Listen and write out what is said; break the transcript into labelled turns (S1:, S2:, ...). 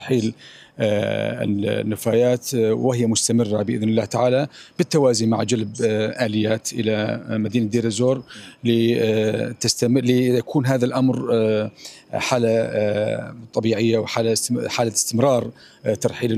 S1: ترحيل النفايات وهي مستمرة بإذن الله تعالى، بالتوازي مع جلب آليات إلى مدينة دير الزور ليكون هذا الأمر حالة طبيعية وحالة استمرار ترحيل